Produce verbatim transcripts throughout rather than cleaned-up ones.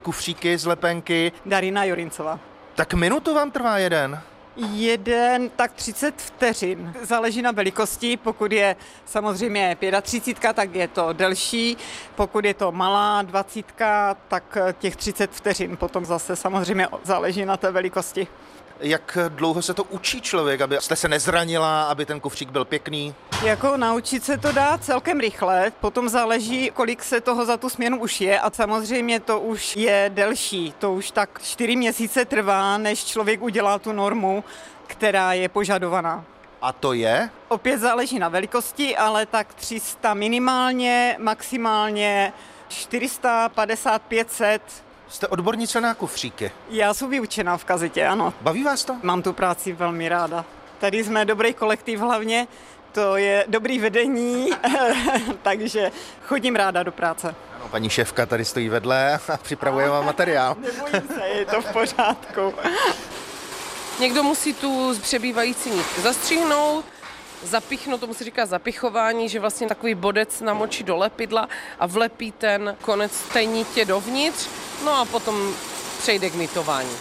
Kufříky z lepenky. Darina Jurincová. Tak minutu vám trvá jeden? Jeden, tak třicet vteřin. Záleží na velikosti, pokud je samozřejmě třicet pět, tak je to delší. Pokud je to malá dvacítka, tak těch třicet vteřin. Potom zase samozřejmě záleží na té velikosti. Jak dlouho se to učí člověk, aby jste se nezranila, aby ten kufřík byl pěkný? Jako naučit se to dá celkem rychle, potom záleží, kolik se toho za tu směnu už je a samozřejmě to už je delší. To už tak čtyři měsíce trvá, než člověk udělá tu normu, která je požadovaná. A to je? Opět záleží na velikosti, ale tak tři sta minimálně, maximálně čtyři sta padesát pět set. Jste odbornice na kufříky. Já jsem vyučená v Kazitě, ano. Baví vás to? Mám tu práci velmi ráda. Tady jsme dobrý kolektiv hlavně, to je dobrý vedení, takže chodím ráda do práce. Ano, paní šéfka tady stojí vedle a připravuje vám materiál. Nebojím se, je to v pořádku. Někdo musí tu přebývající nit zastřihnout, zapichnout, tomu se říká zapichování, že vlastně takový bodec namočí do lepidla a vlepí ten konec té nitě dovnitř, no a potom přejde k nitování.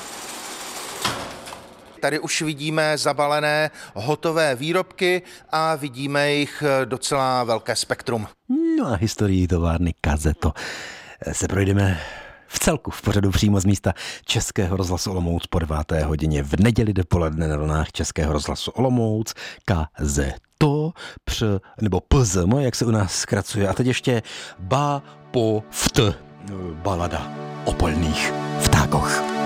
Tady už vidíme zabalené hotové výrobky a vidíme jich docela velké spektrum. No a historií továrny Kazeto se projdeme v celku v pořadu přímo z místa Českého rozhlasu Olomouc po deváté hodině v neděli dopoledne na vlnách Českého rozhlasu Olomouc. Kazeto, př, nebo pzm, jak se u nás zkracuje. A teď ještě ba, po, ft, balada o polných vtákoch.